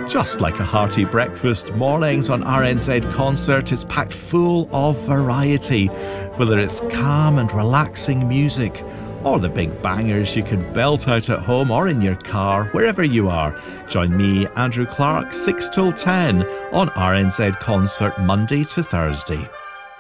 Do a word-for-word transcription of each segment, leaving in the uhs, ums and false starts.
Just like a hearty breakfast, mornings on R N Z Concert is packed full of variety, whether it's calm and relaxing music or the big bangers you can belt out at home or in your car, wherever you are. Join me, Andrew Clark, six till ten on R N Z Concert, Monday to Thursday.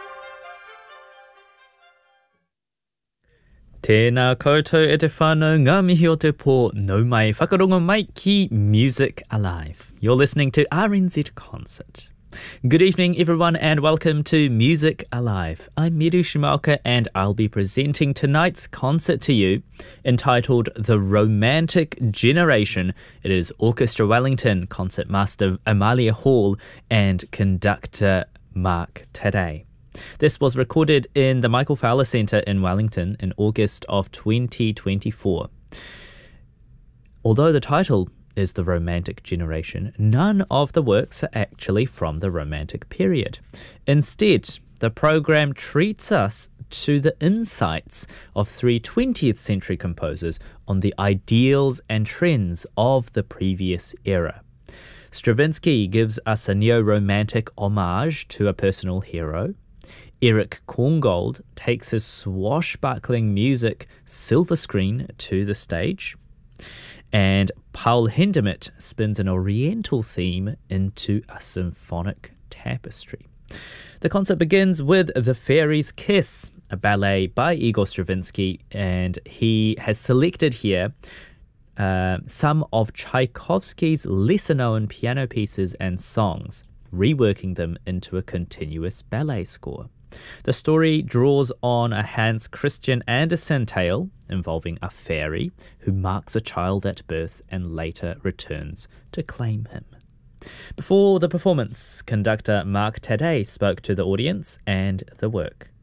Tēnā koutou e te whānau, ngā mihi o te pō, nau mai whakarongo mai ki Music Alive. You're listening to R N Z Concert. Good evening everyone and welcome to Music Alive. I'm Miru Shimaoka and I'll be presenting tonight's concert to you entitled The Romantic Generation. It is Orchestra Wellington, Concertmaster Amalia Hall and conductor Mark Taddei. This was recorded in the Michael Fowler Centre in Wellington in August of twenty twenty-four. Although the title is The Romantic Generation, none of the works are actually from the Romantic period. Instead, the program treats us to the insights of three twentieth century composers on the ideals and trends of the previous era. Stravinsky gives us a neo-romantic homage to a personal hero. Erich Korngold takes his swashbuckling music silver screen to the stage. And Paul Hindemith spins an oriental theme into a symphonic tapestry. The concert begins with The Fairy's Kiss, a ballet by Igor Stravinsky, and he has selected here uh, some of Tchaikovsky's lesser-known piano pieces and songs, reworking them into a continuous ballet score. The story draws on a Hans Christian Andersen tale involving a fairy who marks a child at birth and later returns to claim him. Before the performance, conductor Mark Taddei spoke to the audience and the work.